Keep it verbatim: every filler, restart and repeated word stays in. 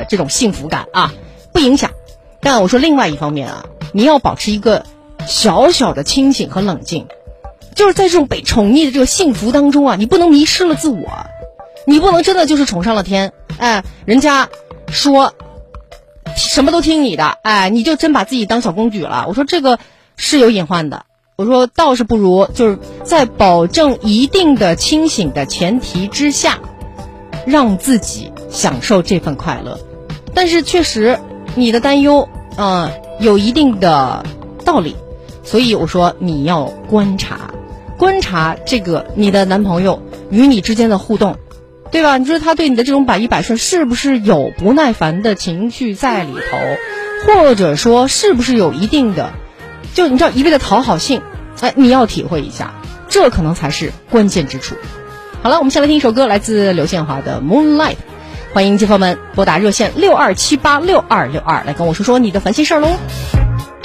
这种幸福感啊，不影响。但我说另外一方面啊，你要保持一个小小的清醒和冷静，就是在这种被宠溺的这个幸福当中啊，你不能迷失了自我，你不能真的就是宠上了天，哎，人家说什么都听你的，哎，你就真把自己当小公举了。我说这个是有隐患的，我说倒是不如就是在保证一定的清醒的前提之下，让自己享受这份快乐。但是确实你的担忧呃有一定的道理，所以我说你要观察观察这个你的男朋友与你之间的互动，对吧？你说他对你的这种百依百顺是不是有不耐烦的情绪在里头，或者说是不是有一定的就你知道一味的讨好性，哎，你要体会一下，这可能才是关键之处。好了，我们先来听一首歌，来自刘宪华的 Moonlight。 欢迎街坊们拨打热线六二七八六二六二来跟我说说你的烦心事儿喽。